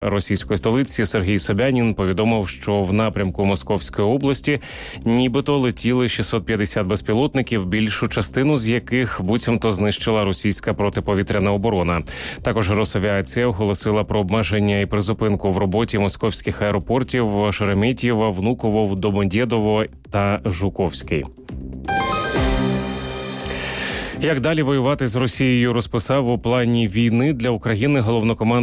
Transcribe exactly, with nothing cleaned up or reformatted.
російської столиці Сергій Собянін повідомив, що в напрямку Московської області нібито летіли шістсот п'ятдесят безпілотників, більшу частину з яких буцімто знищила російська протиповітряна оборона. Також Росавіація оголосила про обмеження і призупинку в роботі московських аеропортів Шереметьєво, Внуково, Домодєдово та Жуковський. Як далі воювати з Росією, розписав у плані війни для України головнокомандувач